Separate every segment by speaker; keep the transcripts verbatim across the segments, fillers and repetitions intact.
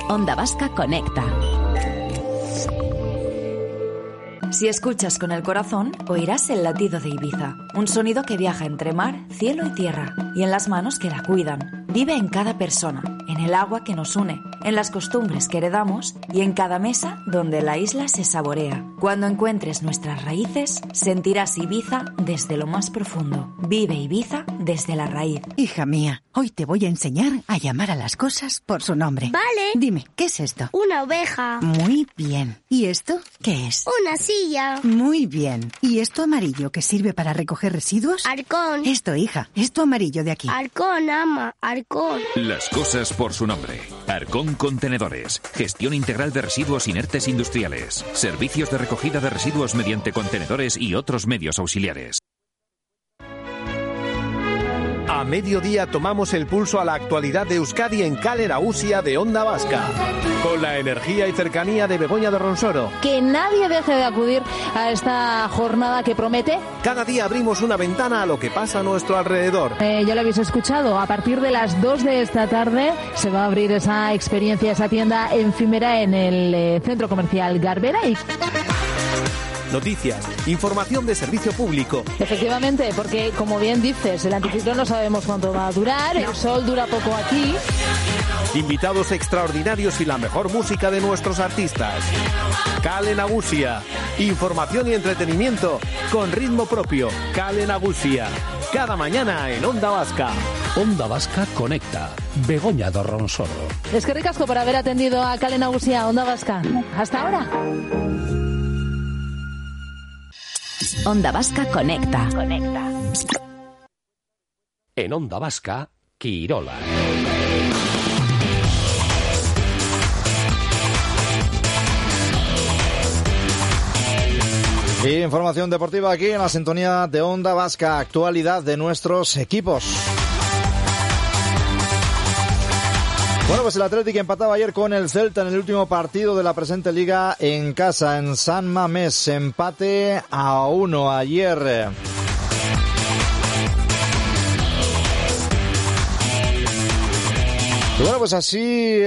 Speaker 1: Onda Vasca Conecta. Si escuchas con el corazón, oirás el latido de Ibiza, un sonido que viaja entre mar, cielo y tierra, y en las manos que la cuidan. Vive en cada persona, en el agua que nos une, en las costumbres que heredamos y en cada mesa donde la isla se saborea. Cuando encuentres nuestras raíces, sentirás Ibiza desde lo más profundo. Vive Ibiza desde la raíz.
Speaker 2: Hija mía, hoy te voy a enseñar a llamar a las cosas por su nombre.
Speaker 3: Vale.
Speaker 2: Dime, ¿qué es esto?
Speaker 3: Una oveja.
Speaker 2: Muy bien. ¿Y esto qué es?
Speaker 3: Una silla.
Speaker 2: Muy bien. ¿Y esto amarillo que sirve para recoger residuos?
Speaker 3: Arcón.
Speaker 2: Esto, hija, esto amarillo de aquí.
Speaker 3: Arcón, ama, Arcón.
Speaker 4: Las cosas por su nombre. Arcón Contenedores. Gestión integral de residuos inertes industriales. Servicios de recogida de residuos mediante contenedores y otros medios auxiliares.
Speaker 5: A mediodía tomamos el pulso a la actualidad de Euskadi en Kale Nagusia de Onda Vasca. Con la energía y cercanía de Begoña de Ronsoro.
Speaker 6: Que nadie deje de acudir a esta jornada que promete.
Speaker 5: Cada día abrimos una ventana a lo que pasa a nuestro alrededor.
Speaker 6: Eh, ya lo habéis escuchado, a partir de las dos de esta tarde se va a abrir esa experiencia, esa tienda efímera en el eh, centro comercial Garbera. Y...
Speaker 5: Noticias, información de servicio público.
Speaker 6: Efectivamente, porque como bien dices, el anticiclón no sabemos cuánto va a durar, el sol dura poco aquí.
Speaker 5: Invitados extraordinarios y la mejor música de nuestros artistas. Kale Nagusia, información y entretenimiento con ritmo propio. Kale Nagusia, cada mañana en Onda Vasca.
Speaker 7: Onda Vasca Conecta. Begoña de Ronsoro.
Speaker 6: Es que ricasco por haber atendido a Kale Nagusia, Onda Vasca. Hasta ahora.
Speaker 1: Onda Vasca Conecta.
Speaker 6: Conecta.
Speaker 7: En Onda Vasca, Quirola.
Speaker 8: Y información deportiva aquí en la sintonía de Onda Vasca, actualidad de nuestros equipos. Bueno, pues el Athletic empataba ayer con el Celta en el último partido de la presente liga en casa, en San Mamés. Empate a uno ayer. Y bueno, pues así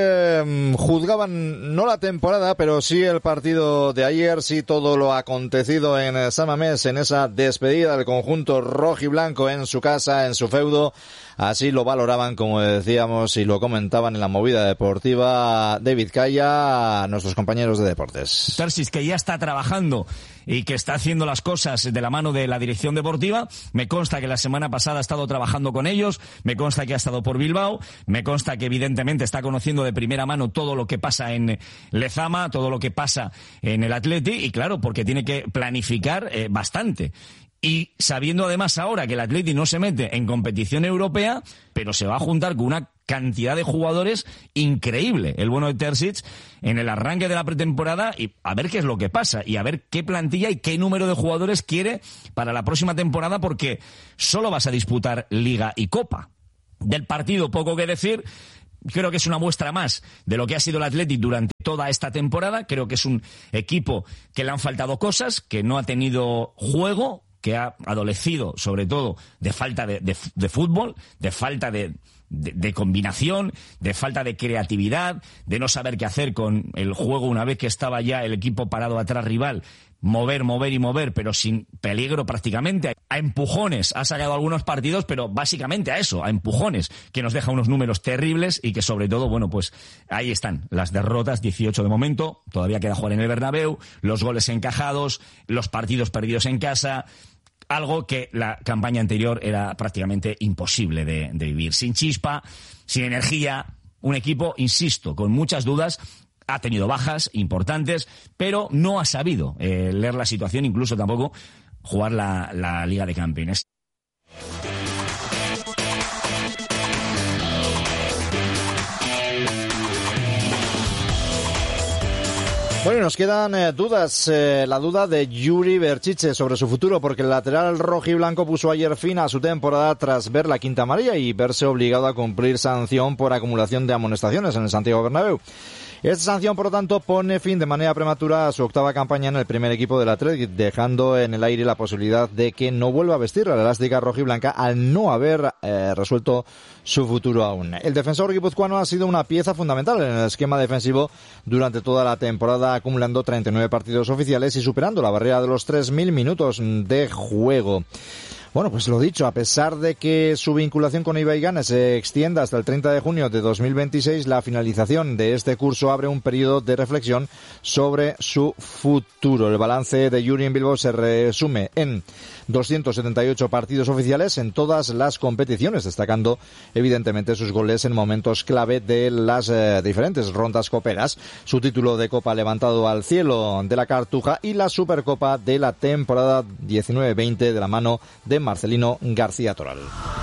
Speaker 8: eh, juzgaban no la temporada, pero sí el partido de ayer, sí todo lo acontecido en San Mamés, en esa despedida del conjunto rojiblanco en su casa, en su feudo. Así lo valoraban, como decíamos, y lo comentaban en la movida deportiva de Vizcaya nuestros compañeros de deportes.
Speaker 9: Tarsis, que ya está trabajando y que está haciendo las cosas de la mano de la dirección deportiva. Me consta que la semana pasada ha estado trabajando con ellos, me consta que ha estado por Bilbao, me consta que evidentemente está conociendo de primera mano todo lo que pasa en Lezama, todo lo que pasa en el Athletic, y claro, porque tiene que planificar eh, bastante. Y sabiendo además ahora que el Athletic no se mete en competición europea, pero se va a juntar con una cantidad de jugadores increíble, el bueno de Terzic, en el arranque de la pretemporada, y a ver qué es lo que pasa, y a ver qué plantilla y qué número de jugadores quiere para la próxima temporada, porque solo vas a disputar Liga y Copa. Del partido poco que decir. Creo que es una muestra más de lo que ha sido el Athletic durante toda esta temporada. Creo que es un equipo que le han faltado cosas, que no ha tenido juego, que ha adolecido sobre todo de falta de, de, de fútbol, de falta de, de, de combinación, de falta de creatividad, de no saber qué hacer con el juego una vez que estaba ya el equipo parado atrás rival. Mover, mover y mover, pero sin peligro prácticamente. A empujones ha sacado algunos partidos, pero básicamente a eso, a empujones, que nos deja unos números terribles y que sobre todo, bueno, pues ahí están las derrotas, dieciocho de momento, todavía queda jugar en el Bernabéu, los goles encajados, los partidos perdidos en casa, algo que la campaña anterior era prácticamente imposible de, de vivir. Sin chispa, sin energía, un equipo, insisto, con muchas dudas. Ha tenido bajas importantes, pero no ha sabido eh, leer la situación, incluso tampoco jugar la, la Liga de Campeones.
Speaker 8: Bueno, nos quedan eh, dudas. Eh, la duda de Yuri Berchiche sobre su futuro, porque el lateral rojiblanco puso ayer fin a su temporada tras ver la quinta amarilla y verse obligado a cumplir sanción por acumulación de amonestaciones en el Santiago Bernabéu. Esta sanción, por lo tanto, pone fin de manera prematura a su octava campaña en el primer equipo del Athletic, dejando en el aire la posibilidad de que no vuelva a vestir la elástica rojiblanca al no haber eh, resuelto su futuro aún. El defensor guipuzcoano ha sido una pieza fundamental en el esquema defensivo durante toda la temporada, acumulando treinta y nueve partidos oficiales y superando la barrera de los tres mil minutos de juego. Bueno, pues lo dicho, a pesar de que su vinculación con Ibai Gane se extienda hasta el treinta de junio de dos mil veintiséis, la finalización de este curso abre un periodo de reflexión sobre su futuro. El balance de Yuri en Bilbao se resume en doscientos setenta y ocho partidos oficiales en todas las competiciones, destacando evidentemente sus goles en momentos clave de las eh, diferentes rondas coperas, su título de Copa levantado al cielo de la Cartuja y la Supercopa de la temporada diecinueve veinte de la mano de Marcelino García Toral.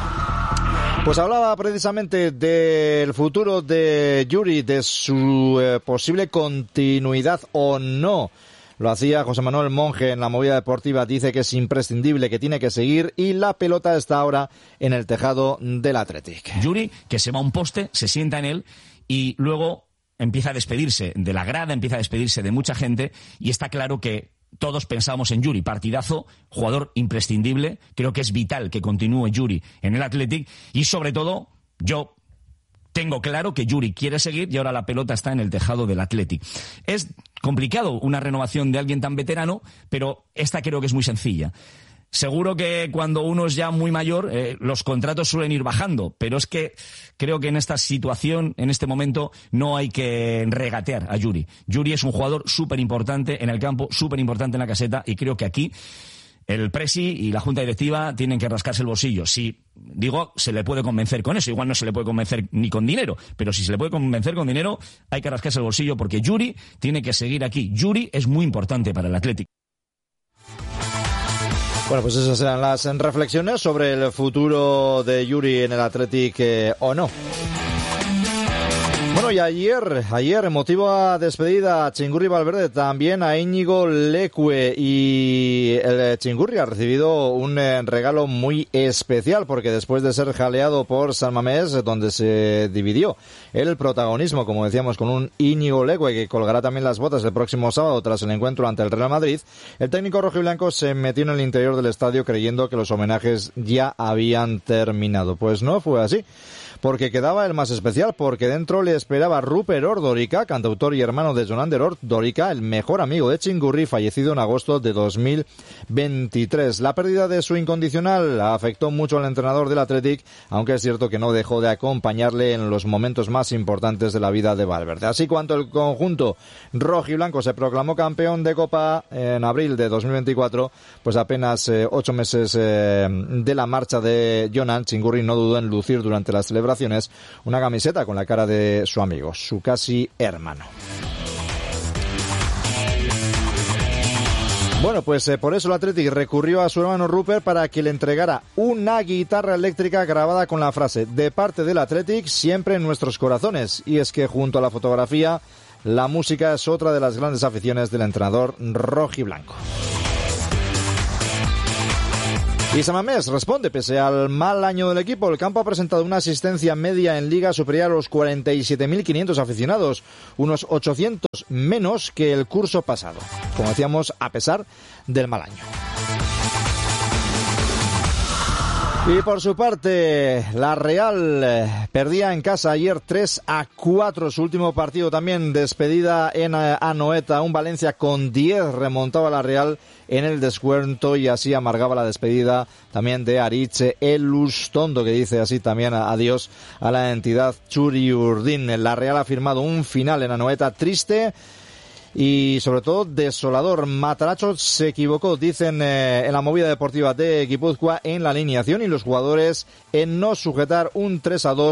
Speaker 8: Pues hablaba precisamente del futuro de Yuri, de su eh, posible continuidad o no. Lo hacía José Manuel Monge en la movida deportiva, dice que es imprescindible, que tiene que seguir y la pelota está ahora en el tejado del Athletic.
Speaker 9: Yuri, que se va a un poste, se sienta en él y luego empieza a despedirse de la grada, empieza a despedirse de mucha gente y está claro que todos pensamos en Yuri, partidazo, jugador imprescindible, creo que es vital que continúe Yuri en el Athletic y sobre todo yo tengo claro que Yuri quiere seguir y ahora la pelota está en el tejado del Athletic. Es complicado una renovación de alguien tan veterano, pero esta creo que es muy sencilla. Seguro que cuando uno es ya muy mayor, eh, los contratos suelen ir bajando, pero es que creo que en esta situación, en este momento, no hay que regatear a Yuri. Yuri es un jugador súper importante en el campo, súper importante en la caseta, y creo que aquí el presi y la junta directiva tienen que rascarse el bolsillo. Si, digo, se le puede convencer con eso, igual no se le puede convencer ni con dinero, pero si se le puede convencer con dinero, hay que rascarse el bolsillo porque Yuri tiene que seguir aquí. Yuri es muy importante para el Athletic.
Speaker 8: Bueno, pues esas eran las reflexiones sobre el futuro de Yuri en el Athletic eh, o no. Bueno, y ayer, ayer, emotiva despedida a Txingurri Valverde, también a Íñigo Leque, y el Txingurri ha recibido un eh, regalo muy especial, porque después de ser jaleado por San Mamés, donde se dividió el protagonismo, como decíamos, con un Íñigo Leque, que colgará también las botas el próximo sábado tras el encuentro ante el Real Madrid, el técnico rojiblanco se metió en el interior del estadio creyendo que los homenajes ya habían terminado. Pues no fue así, porque quedaba el más especial, porque dentro le esperaba Rupert Ordórica, cantautor y hermano de Jonander Ordórica, el mejor amigo de Txingurri, fallecido en agosto de dos mil veintitrés. La pérdida de su incondicional afectó mucho al entrenador del Athletic, aunque es cierto que no dejó de acompañarle en los momentos más importantes de la vida de Valverde. Así, cuando el conjunto rojiblanco se proclamó campeón de Copa en abril de dos mil veinticuatro, pues apenas eh, ocho meses eh, de la marcha de Jonan, Txingurri no dudó en lucir durante las celebraciones una camiseta con la cara de su amigo, su casi hermano. Bueno, pues eh, por eso el Athletic recurrió a su hermano Rupert para que le entregara una guitarra eléctrica grabada con la frase: de parte del Athletic, siempre en nuestros corazones. Y es que junto a la fotografía, la música es otra de las grandes aficiones del entrenador rojiblanco. Y San Mamés responde, pese al mal año del equipo, el campo ha presentado una asistencia media en Liga superior a los cuarenta y siete mil quinientos aficionados, unos ochocientos menos que el curso pasado, como decíamos, a pesar del mal año. Y por su parte, la Real perdía en casa ayer tres a cuatro su último partido, también despedida en Anoeta. Un Valencia con diez remontaba la Real en el descuento y así amargaba la despedida también de Aritz Elustondo, que dice así también adiós a la entidad Txuri-Urdin. La Real ha firmado un final en Anoeta triste y sobre todo desolador. Matarazzo se equivocó, dicen eh, en la movida deportiva de Guipúzcoa, en la alineación y los jugadores en no sujetar un tres a dos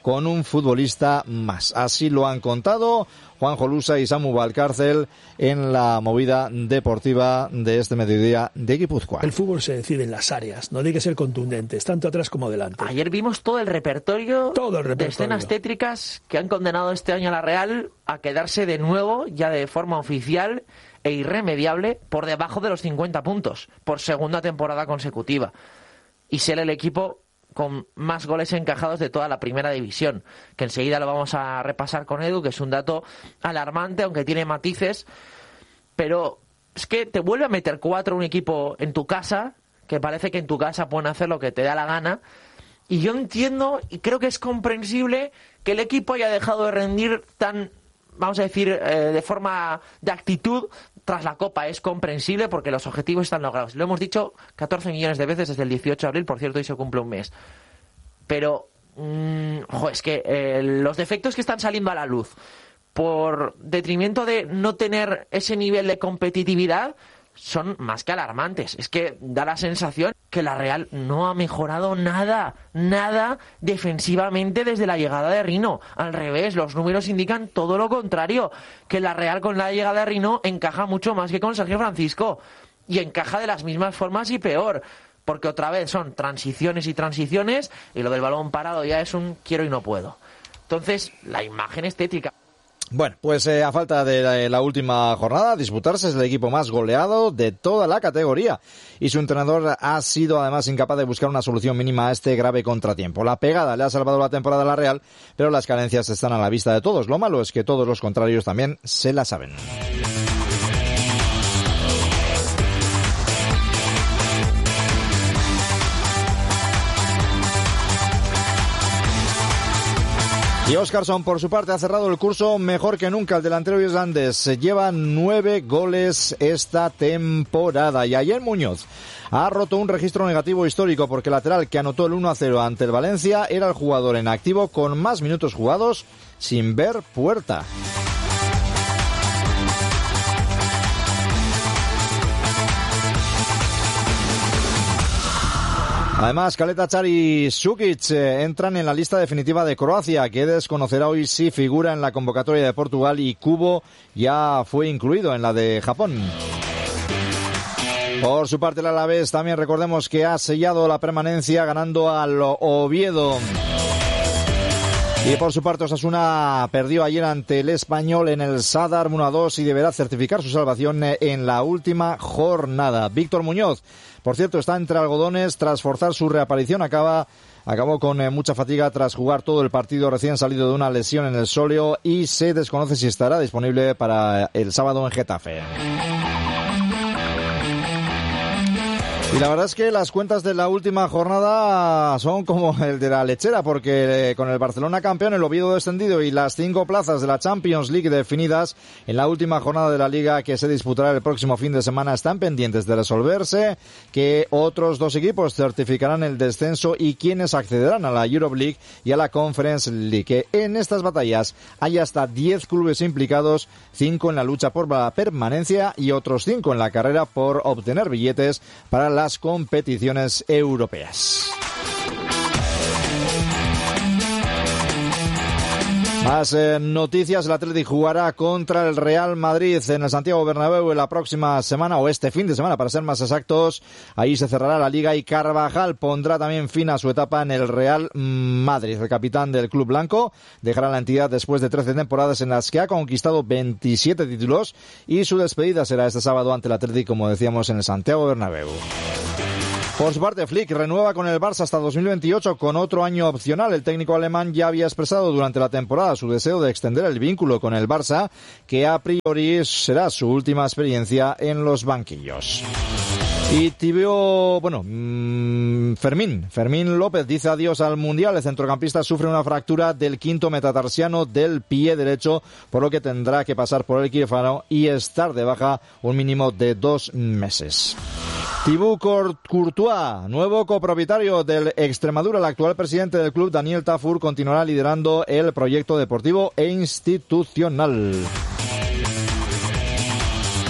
Speaker 8: con un futbolista más. Así lo han contado Juanjo Lusa y Samu Valcárcel en la movida deportiva de este mediodía de Guipúzcoa.
Speaker 10: El fútbol se decide en las áreas, no hay que ser contundentes, tanto atrás como delante.
Speaker 11: Ayer vimos todo el repertorio,
Speaker 10: todo el repertorio
Speaker 11: de escenas tétricas que han condenado este año a la Real a quedarse de nuevo, ya de forma oficial e irremediable, por debajo de los cincuenta puntos, por segunda temporada consecutiva. Y ser el equipo con más goles encajados de toda la primera división, que enseguida lo vamos a repasar con Edu, que es un dato alarmante, aunque tiene matices, pero es que te vuelve a meter cuatro un equipo en tu casa, que parece que en tu casa pueden hacer lo que te da la gana, y yo entiendo, y creo que es comprensible, que el equipo haya dejado de rendir tan, vamos a decir, eh, de forma de actitud tras la Copa. Es comprensible porque los objetivos están logrados. Lo hemos dicho catorce millones de veces desde el dieciocho de abril, por cierto, hoy se cumple un mes. Pero, mmm, ojo, es que eh, los defectos que están saliendo a la luz por detrimento de no tener ese nivel de competitividad son más que alarmantes. Es que da la sensación que la Real no ha mejorado nada, nada defensivamente desde la llegada de Rino. Al revés, los números indican todo lo contrario, que la Real con la llegada de Rino encaja mucho más que con Sergio Francisco, y encaja de las mismas formas y peor, porque otra vez son transiciones y transiciones, y lo del balón parado ya es un quiero y no puedo. Entonces, la imagen es tétrica.
Speaker 8: Bueno, pues eh, a falta de la, la última jornada, disputarse, es el equipo más goleado de toda la categoría. Y su entrenador ha sido además incapaz de buscar una solución mínima a este grave contratiempo. La pegada le ha salvado la temporada a la Real, pero las carencias están a la vista de todos. Lo malo es que todos los contrarios también se la saben. Y Óscarson, por su parte, ha cerrado el curso mejor que nunca. El delantero islandés lleva nueve goles esta temporada. Y ayer Muñoz ha roto un registro negativo histórico porque el lateral que anotó el uno a cero ante el Valencia era el jugador en activo con más minutos jugados sin ver puerta. Además, Kaleta y Sukic eh, entran en la lista definitiva de Croacia, que desconocerá hoy si figura en la convocatoria de Portugal, y Kubo ya fue incluido en la de Japón. Por su parte, el Alavés también recordemos que ha sellado la permanencia ganando al Oviedo. Y por su parte, Osasuna perdió ayer ante el Español en el Sadar uno a dos y deberá certificar su salvación en la última jornada. Víctor Muñoz, por cierto, está entre algodones tras forzar su reaparición. Acaba, acabó con eh, mucha fatiga tras jugar todo el partido recién salido de una lesión en el sóleo y se desconoce si estará disponible para el sábado en Getafe. Y la verdad es que las cuentas de la última jornada son como el de la lechera, porque con el Barcelona campeón, el Oviedo descendido y las cinco plazas de la Champions League definidas en la última jornada de la Liga que se disputará el próximo fin de semana están pendientes de resolverse, que otros dos equipos certificarán el descenso y quienes accederán a la Europa League y a la Conference League. Que en estas batallas hay hasta diez clubes implicados, cinco en la lucha por la permanencia y otros cinco en la carrera por obtener billetes para la las competiciones europeas. Más eh, noticias. El Athletic jugará contra el Real Madrid en el Santiago Bernabéu en la próxima semana, o este fin de semana para ser más exactos. Ahí se cerrará la Liga y Carvajal pondrá también fin a su etapa en el Real Madrid. El capitán del club blanco dejará la entidad después de trece temporadas en las que ha conquistado veintisiete títulos y su despedida será este sábado ante el Athletic, como decíamos, en el Santiago Bernabéu. Por su parte, Flick renueva con el Barça hasta dos mil veintiocho con otro año opcional. El técnico alemán ya había expresado durante la temporada su deseo de extender el vínculo con el Barça, que a priori será su última experiencia en los banquillos. Y tibio, bueno, mmm, Fermín, Fermín López dice adiós al Mundial. El centrocampista sufre una fractura del quinto metatarsiano del pie derecho, por lo que tendrá que pasar por el quirófano y estar de baja un mínimo de dos meses. Thibaut Courtois, nuevo copropietario del Extremadura, el actual presidente del club, Daniel Tafur, continuará liderando el proyecto deportivo e institucional.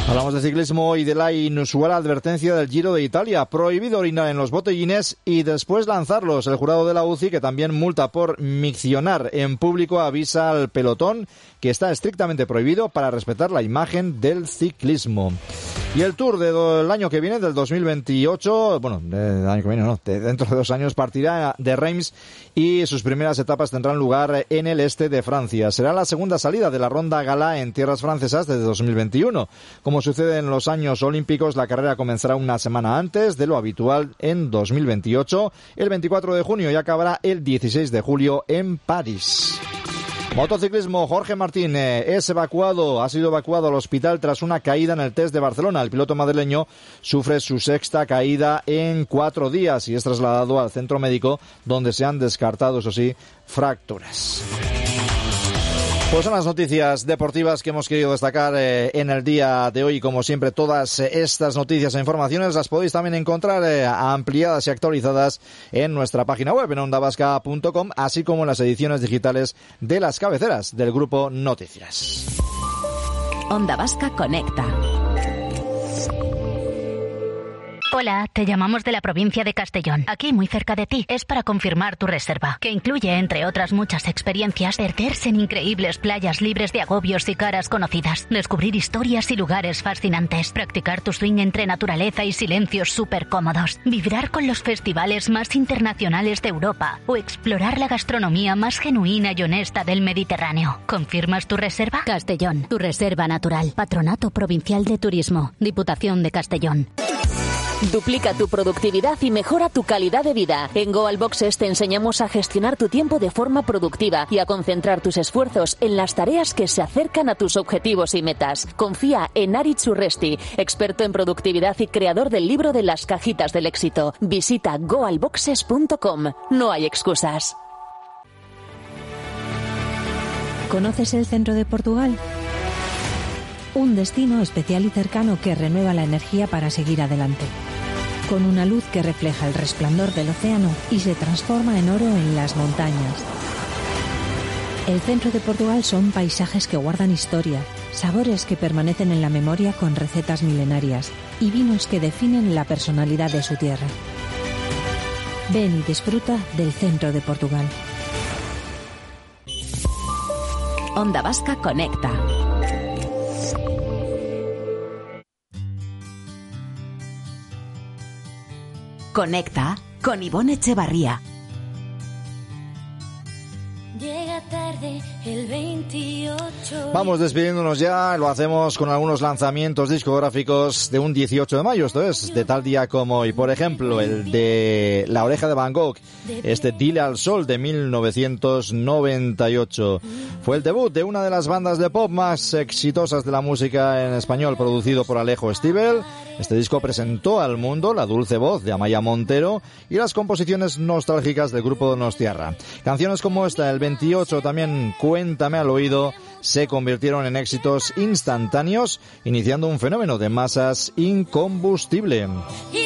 Speaker 8: Hablamos de ciclismo y de la inusual advertencia del Giro de Italia. Prohibido orinar en los botellines y después lanzarlos. El jurado de la U C I, que también multa por miccionar en público, avisa al pelotón que está estrictamente prohibido para respetar la imagen del ciclismo. Y el Tour del año que viene, del dos mil veintiocho, bueno, del año que viene no, de dentro de dos años, partirá de Reims y sus primeras etapas tendrán lugar en el este de Francia. Será la segunda salida de la Ronda Gala en tierras francesas desde dos mil veintiuno. Como sucede en los años olímpicos, la carrera comenzará una semana antes de lo habitual en dos mil veintiocho, el veinticuatro de junio, y acabará el dieciséis de julio en París. Motociclismo, Jorge Martín eh, es evacuado, ha sido evacuado al hospital tras una caída en el test de Barcelona. El piloto madrileño sufre su sexta caída en cuatro días y es trasladado al centro médico, donde se han descartado, eso sí, fracturas. Pues son las noticias deportivas que hemos querido destacar eh, en el día de hoy. Como siempre, todas eh, estas noticias e informaciones las podéis también encontrar eh, ampliadas y actualizadas en nuestra página web, en onda vasca punto com, así como en las ediciones digitales de las cabeceras del Grupo Noticias.
Speaker 2: Onda Vasca Conecta.
Speaker 12: Hola, te llamamos de la provincia de Castellón, aquí muy cerca de ti. Es para confirmar tu reserva, que incluye, entre otras muchas experiencias, perderse en increíbles playas libres de agobios y caras conocidas, descubrir historias y lugares fascinantes, practicar tu swing entre naturaleza y silencios súper cómodos, vibrar con los festivales más internacionales de Europa o explorar la gastronomía más genuina y honesta del Mediterráneo. ¿Confirmas tu reserva?
Speaker 13: Castellón, tu reserva natural. Patronato Provincial de Turismo, Diputación de Castellón.
Speaker 14: Duplica tu productividad y mejora tu calidad de vida. En Goal Boxes te enseñamos a gestionar tu tiempo de forma productiva y a concentrar tus esfuerzos en las tareas que se acercan a tus objetivos y metas. Confía en Aritz Urresti, experto en productividad y creador del libro de las cajitas del éxito. Visita goal boxes punto com. No hay excusas.
Speaker 15: ¿Conoces el centro de Portugal? Un destino especial y cercano que renueva la energía para seguir adelante. Con una luz que refleja el resplandor del océano y se transforma en oro en las montañas. El centro de Portugal son paisajes que guardan historia, sabores que permanecen en la memoria con recetas milenarias y vinos que definen la personalidad de su tierra. Ven y disfruta del centro de Portugal.
Speaker 2: Onda Vasca Conecta. Conecta con Ivonne Echevarría.
Speaker 16: Llega tarde el veintiocho.
Speaker 8: Vamos despidiéndonos ya, lo hacemos con algunos lanzamientos discográficos de un dieciocho de mayo, esto es, de tal día como hoy. Por ejemplo, el de La Oreja de Van Gogh, este Dile al Sol de mil novecientos noventa y ocho. Fue el debut de una de las bandas de pop más exitosas de la música en español, producido por Alejo Stivel. Este disco presentó al mundo la dulce voz de Amaia Montero y las composiciones nostálgicas del grupo Donostiarra. Canciones como esta, el veintiocho, también Cuéntame al oído, se convirtieron en éxitos instantáneos, iniciando un fenómeno de masas incombustible.